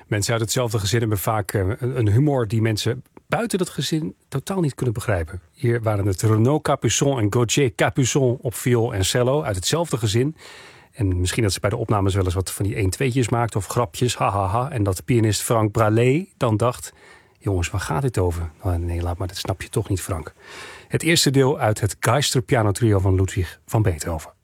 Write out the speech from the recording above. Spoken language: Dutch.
Mensen uit hetzelfde gezin hebben vaak een humor die mensen buiten dat gezin totaal niet kunnen begrijpen. Hier waren het Renaud Capuçon en Gauthier Capuçon op viool en cello uit hetzelfde gezin. En misschien dat ze bij de opnames wel eens wat van die 1-2'tjes maakten of grapjes, hahaha. En dat pianist Frank Bralé dan dacht, jongens, waar gaat dit over? Oh, nee, laat maar, dat snap je toch niet, Frank. Het eerste deel uit het Geister pianotrio van Ludwig van Beethoven.